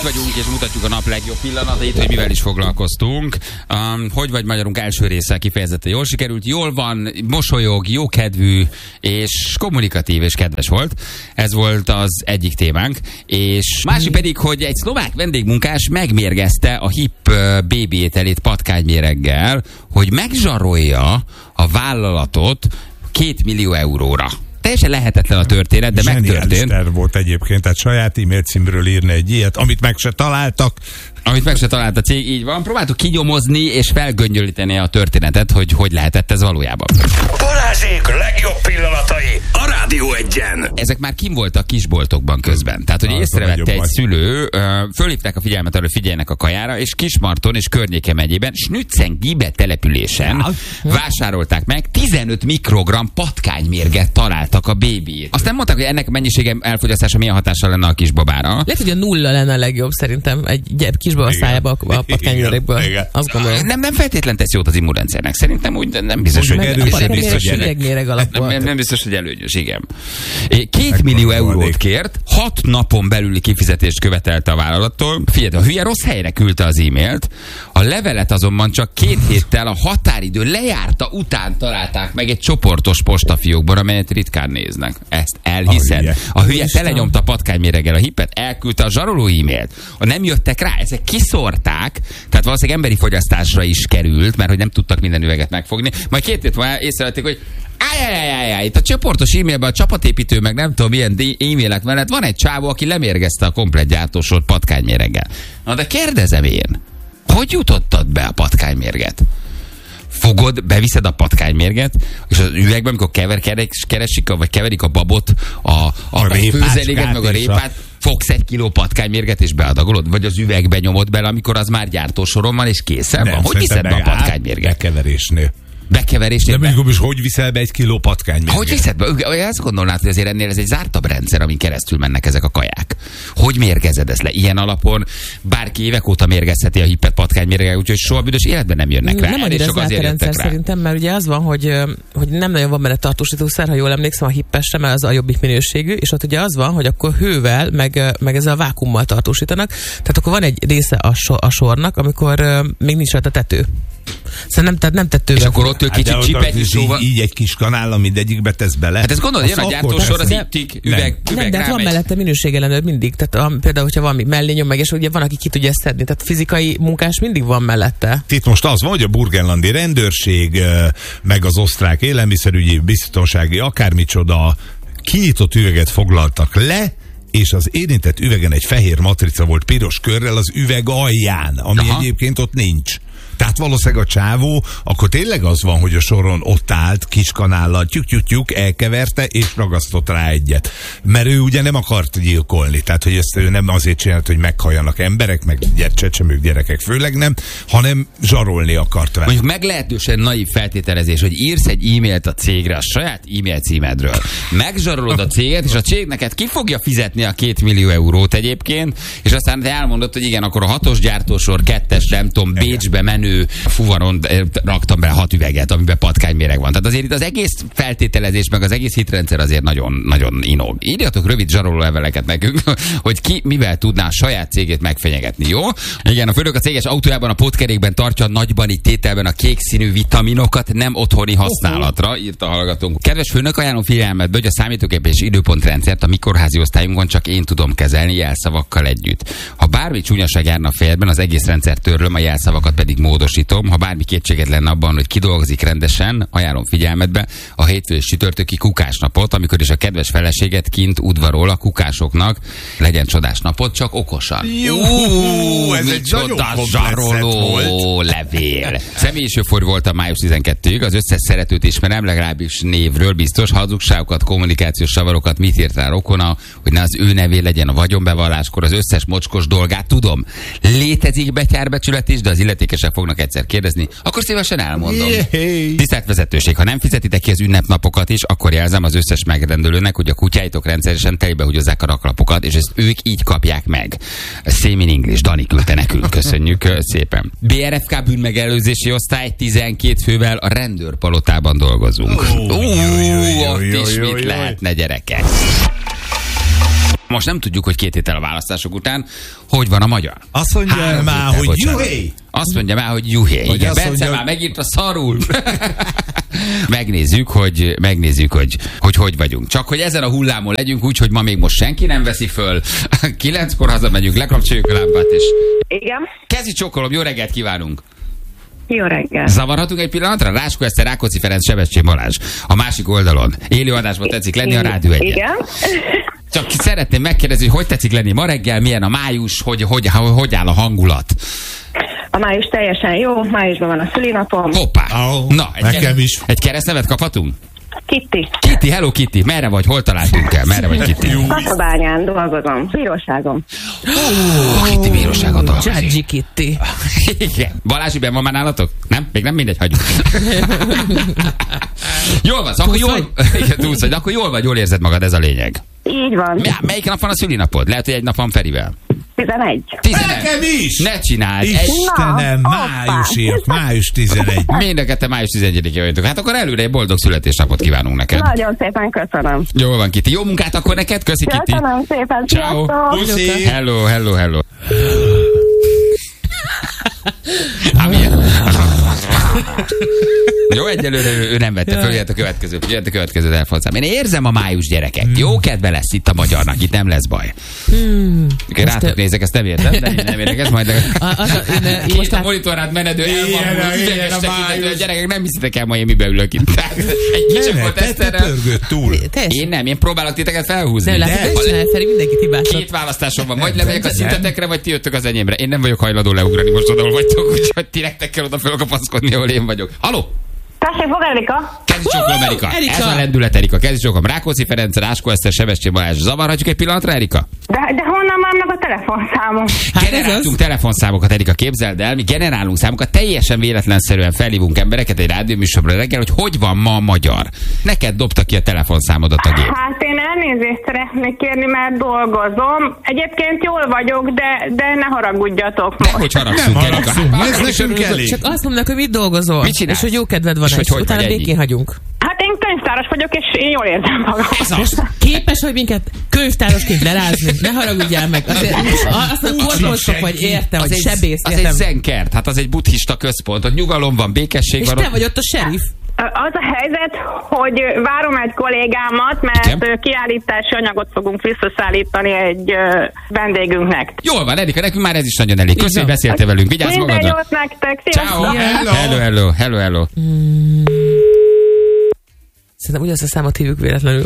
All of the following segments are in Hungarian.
vagyunk, és mutatjuk a nap legjobb pillanatait, hogy mivel is foglalkoztunk. Hogy vagy magyarunk első része kifejezetten jól sikerült, jól van, mosolyog, jókedvű, és kommunikatív, és kedves volt. Ez volt az egyik témánk. És másik pedig, hogy egy szlovák vendégmunkás megmérgezte a HIP BB ételét patkányméreggel, hogy megzsarolja a vállalatot 2 millió euróra. Teljesen lehetetlen a történet, de megtörtént. Terv volt egyébként, tehát saját e-mail címről írni egy ilyet, amit meg se találtak. Amit meg se talált a cég, így van. Próbáltuk kinyomozni és felgöngyölíteni a történetet, hogy lehetett ez valójában. Balázsék legjobb pillanatai a Rádió 1-en. Ezek már kim voltak kisboltokban közben. Tehát, hogy észrevette egy szülő, fölhívták a figyelmet arra, hogy figyeljenek a kajára, és Kismarton és környéke megyében, Snützengibe településen vásárolták meg 15 mikrogram patkánymérget találtak a bébiét. Azt nem mondták, hogy ennek a mennyisége elfogyasztása milyen hatással lenne a kisbabára. Lehet, hogy a nulla lenne a legjobb szerintem egy kisbaba a szájába a patkánymérgből. Azt gondolom. Nem feltétlen tesz jót az immunrendszernek. Szerintem úgy nem biztos, hogy nem biztos, hogy előnyös, igen. 2 millió eurót kért, 6 napon belüli kifizetést követelte a vállalattól. Figyelj, a hülye rossz helyre küldte az e-mailt, a levelet azonban csak 2 héttel a határidő lejárta után találták meg egy csoportos postafiókban, amelyet ritkán néznek. Ezt elhiszed? A hülye telenyomta patkányméreggel a hipet, elküldte a zsaroló e-mailt. Nem jöttek rá, ezek kiszórták, tehát valószínűleg emberi fogyasztásra is került, mert hogy nem tudtak minden üveget megfogni. Majd 2 hét múlva észrevették, hogy itt a csoportos e-mailben a csapatépítő, meg nem tudom milyen e-mailek mellett van egy csávó, aki lemérgezte a komplett gyártósort patkánymérggel. Na de kérdezem én, hogy jutottad be a patkánymérget? Fogod, beviszed a patkánymérget, és az üvegben, amikor keverik a babot, a főzeléket, meg a répát, fogsz 1 kiló patkánymérget és beadagolod? Vagy az üvegbe nyomod bele, amikor az már gyártósoron van és készen van? Hogy viszed be a patkánymérget? Bekeverésnél. De mondjuk is, hogy viszel be 1 kiló patkánymérget? Hogy viszed be? Azt gondolnád, hogy azért ennél ez egy zártabb rendszer, amin keresztül mennek ezek a kaják. Hogy mérgezed ezt le? Ilyen alapon bárki évek óta mérgezheti a hippet patkánymérggel, úgyhogy soha büdös életben nem jönnek rá. Nem annyira zárta rendszer szerintem, mert ugye az van, hogy nem nagyon van benne tartósítószer, ha jól emlékszem, a hippesre, mert az a jobbik minőségű, és ott ugye az van, hogy akkor hővel, meg ezzel a vákuummal tartósítanak. Tehát akkor van egy része a sornak, amikor még nincs rajta tető. Szerintem, tehát nem tetővel. És akkor ott ő kicsit csipet is szóval. Így egy kis kanál, mindegyikbe betesz bele. Hát ezt gondolod, jön a gyártósor, az iptik, üveg de hát van mellette minőségellenőr mindig. Tehát például, hogyha valami mellé nyom meg, és ugye van, aki ki tudja szedni. Tehát fizikai munkás mindig van mellette. Itt most az van, hogy a burgenlandi rendőrség, meg az osztrák élelmiszerügyi, biztonsági, akármicsoda kinyitott üveget foglaltak le, és az érintett üvegen egy fehér matrica volt piros körrel az üveg alján, ami egyébként ott nincs. Tehát valószínűleg a csávó, akkor tényleg az van, hogy a soron ott állt, kis kanállal, tyük, elkeverte, és ragasztott rá egyet. Mert ő ugye nem akart gyilkolni, tehát hogy ezt ő nem azért csinált, hogy meghalljanak emberek, meg csecsemők, gyerekek főleg nem, hanem zsarolni akart vele. Mondjuk meglehetősen naív feltételezés, hogy írsz egy e-mailt a cégre, a saját e-mail címedről. Megzsarolod a céget, és a cég neked ki fogja fizetni a 2 millió eurót egyébként, és aztán te elmondod, hogy igen, akkor a 6-os gyártósor, 2-es, nem tudom, Bécsbe menő fuvaron raktam be 6 üveget, amiben patkányméreg van. Tehát azért itt az egész feltételezés, meg az egész hitrendszer azért nagyon, nagyon inog. Írjatok rövid zsaroló leveleket nekünk, hogy ki mivel tudná a saját cégét megfenyegetni, jó? Igen, a főnök a céges autójában a pótkerékben tartja nagyban itt tételben a kék színű vitaminokat nem otthoni használatra, írta a hallgatónk. Kedves főnök, ajánlom figyelmetbe, hogy a számítógép és időpontrendszert a mikroházi osztályunkon csak én tudom kezelni jelszavakkal együtt. Ha bármi csúnyaság járna a fejedben, az egész rendszer törlöm, a jelszavakat pedig módosítom. Ha bármi kétséged lenne abban, hogy kidolgozik rendesen, ajánlom figyelmetbe a hétfő és csütörtöki kukásnapot, amikor is a kedves feleséget kint udvarol a kukásoknak. Legyen csodás napot, csak okosan. Ez egy csoda zsaroló levél. Személyisőfor voltam május 12-ig, az összes szeretőt ismerem, legalábbis névről biztos, hazugságokat, kommunikációs savarokat, mit írt rá rokona, hogy ne az ő nevé legyen a vagyonbevalláskor, az összes mocskos dolgát tudom. Létezik betyárbecsület is, de az illetékesek fognak egyszer kérdezni, akkor szívesen elmondom. Tisztelt vezetőség, ha nem fizetitek ki az ünnepnapokat is, akkor jelzem az összes megrendelőnek, hogy a kutyáitok rendszeresen telebehúgyozzák a raklapokat, és ezt ők így kapják meg. Szémin English, Dani küldte nekünk, köszönjük szépen. BRFK bűnmegelőzési osztály 12 fővel a rendőrpalotában dolgozunk. Ott is mit lehetne, gyerekek? Most nem tudjuk, hogy 2 héttel a választások után hogy van a magyar. Azt mondja már, hogy juhé! Azt mondja már, hogy juhé. Igen, Bence már megint a szarul. Megnézzük, hogy vagyunk. Csak hogy ezen a hullámon legyünk úgy, hogy ma még most senki nem veszi föl. 9-kor hazamegyünk, lekapcsoljuk a lámpát, és... Igen. Kezi csokolom, jó reggelt kívánunk! Jó reggel. Zavarhatunk egy pillanatra? Ráskó Eszter, Rákóczi Ferenc, Sebestyén Balázs. A másik oldalon. Élő adásban tetszik lenni a Rádió 1-en. Igen. Csak szeretném megkérdezni, hogy tetszik lenni ma reggel, milyen a május, hogy áll a hangulat? A május teljesen jó, májusban van a szülinapom. Hoppá! Na, nekem is. Egy keresztnevet kaphatunk? Kitty. Kitty, hello Kitty, merre vagy? Hol találtunk el? Merre vagy Kitty? Tatabányán dolgozom, bíróságon. Kitty bíróságon dolgozik. Judgy Kitty. Igen. Balázsi benn van már nálatok? Nem? Még nem mindegy, hagyjuk. Jól van, akkor akkor jól vagy, jól érzed magad, ez a lényeg. Így van. Melyik nap van a szülinapod? Lehet, hogy egy nap van Ferivel. 11. Nekem is! Ne csinálj! Istenem, május 11. Mindeket te május 11-e vagytok. Hát akkor előre egy boldog születésnapot kívánunk neked. Nagyon szépen köszönöm. Jól van, Kitty. Jó munkát akkor neked. Köszi, Kitty. Köszönöm szépen. Ciao. Puszi. Hello. Jó, egyelőre ő nem vette föl, jöhet a következő elfordulám. Én érzem a május, gyerekek. Jó kedve lesz itt a magyarnak, itt nem lesz baj. Rátok nézek, ezt nem értem, de nem érdekes, majd most a monitorát menedő elvan, gyerekek, nem hiszitek el, ma én mibe ülök itt. Egy kicsit volt Eszterrel. Én próbálok titeket felhúzni. Feri, mindenkit hibásod. 2 választásom van, vagy lemegyek a szintetekre, vagy ti jöttök az enyémre. Én nem vagyok hajlandó leugrani most oda, vagytok, úgyhogy ti nektek kell oda fölkapaszkodni, ahol én vagyok. Haló! Tessék, fog Erika? Kezi csokolom, Erika. Ez a lendület, Erika. Kezi csokolom. Rákóczi Ferenc, Ráskó Eszter, Sebestyén Balázs. Zavarhatjuk egy pillanatra, Erika? De honnan már meg a telefonszámom? Generáltunk telefonszámokat, Erika, képzeld el. Mi generálunk számokat, teljesen véletlenszerűen felhívunk embereket egy rádióműsorra reggel, hogy van ma a magyar. Neked dobta ki a telefonszámodat a gép. Hát én elnézést szeretnék kérni, mert dolgozom. Egyébként jól vagyok, de ne haragudjatok most. Hogy haragszunk, Erika? Ez nekünk elég. Csak azt mondnak, hogy mit dolgozol. Mit csinálsz? És hogy jó kedved van, és utána békén hagyunk. Hát én könyvtáros vagyok, és én jól érzem magam. Képes, hogy minket könyvtárosként lerázni? Ne haragudjál meg. Azt mondom, kormosok vagy, értem, hogy sebész. Az egy zenkert, hát az egy buddhista központ, ott nyugalom van, békesség és van. És te vagy ott a sheriff. Az a helyzet, hogy várom egy kollégámat, mert kiállítási anyagot fogunk visszaszállítani egy vendégünknek. Jól van, Erika, nekünk már ez is nagyon elég. Köszönjük, hogy beszéltél velünk. Vigyázz magadra. Minden jót nektek. Ciao. Hello. Szerintem ugyanazt a számot hívjuk véletlenül.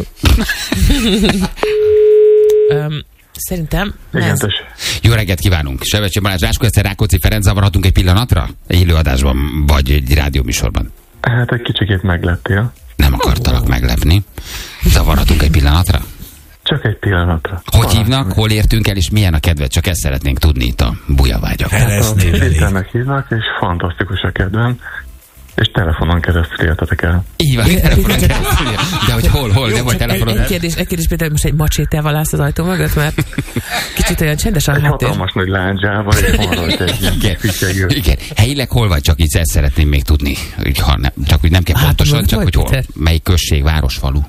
Szerintem... Jó reggelt kívánunk. Sebestyén Balázs, Ráskó Eszter, Rákóczi Ferenc, zavarhatunk egy pillanatra? Élő adásban, vagy egy rádióműsorban? Hát egy kicsikét megleptél. Nem akartalak meglepni. Zavarhatunk egy pillanatra? Csak egy pillanatra. Hogy hívnak, hol értünk el, és milyen a kedved? Csak ezt szeretnénk tudni itt a bujavágyak. Péternek hívnak, és fantasztikus a kedvem. És telefonon keresztül értetek el. Így van, telefonon keresztül. De hogy hol, nem volt telefonon. Egy kérdés, Péter, most egy macsétával állsz az ajtó mögött, mert kicsit olyan csendes a háttér. Egy hatalmas nagy lándzsával, és van rajta egy fityegő. Igen, helyileg hol vagy, csak így ezt szeretném még tudni. Csak úgy nem kell pontosan, csak hogy hol. Melyik község, város, falu?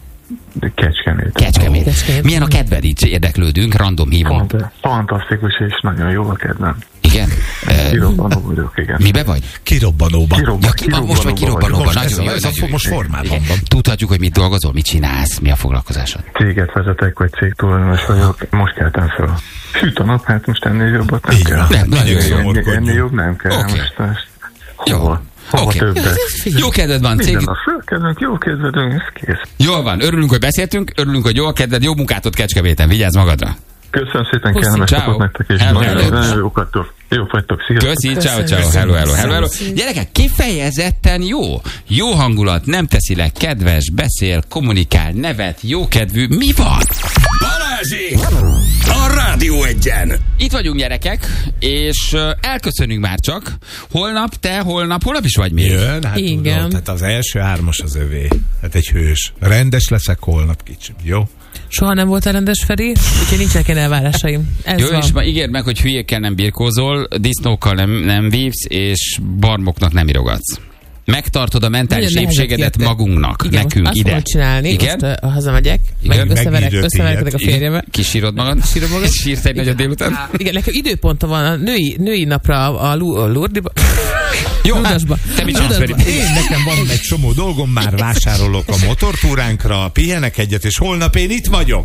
Kecskemét. Milyen a kedved? Így érdeklődünk, random hívom. Fantasztikus, és nagyon jó a kedvem. Igen? Kirobbanó vagyok, igen. Mibe vagy? Kirobbanóban. Most vagy kirobbanóban. Most formában van. Tudhatjuk, hogy mit dolgozol, mit csinálsz, mi a foglalkozásod? Céget vezetek, vagy cégtulajdonos vagyok. Most keltem föl. Süt a nap, hát most ennél jobbat nem kell. Ennél jobb nem kell. Most hol? Okay. Jó kedved van, cég. Minden a fölkedvünk, jó kedvedünk, ez kész. Jól van, örülünk, hogy beszéltünk, örülünk, hogy jó a kedved, jó munkát ott Kecskeméten, vigyázz magadra. Köszönöm szépen, kellemes napot nektek, és nagyon jók vagytok, sziasztok. Köszi, ciao. Hello. Gyerekek, kifejezetten jó hangulat, nem teszi le, kedves, beszél, kommunikál, nevet, jókedvű, mi van? Balázsék! A Rádió 1-en! Itt vagyunk, gyerekek, és elköszönünk már csak. Holnap is vagy még? Jön, hát igen. Tudod, hát az első 3-as az övé. Hát egy hős. Rendes leszek holnap kicsim, jó? Soha nem voltál rendes, Feri, úgyhogy nincsenek ilyen elvárásaim. Jó, és ma ígérd meg, hogy hülyékkel nem birkózol, disznókkal nem vívsz, és barmoknak nem irogatsz. Megtartod a mentális épségedet magunknak, igen, nekünk azt ide. Azt csinálni, igen? most hazamegyek, meg összeverekedek a férjemmel. Kisírod magad? Sírsz egy nagyot délután? Igen, nekem időpontom van a női napra a Lourdesba. Jó, te mit csinálsz? Én nekem van egy csomó dolgom, már vásárolok a motortúránkra, pihenek egyet, és holnap én itt vagyok.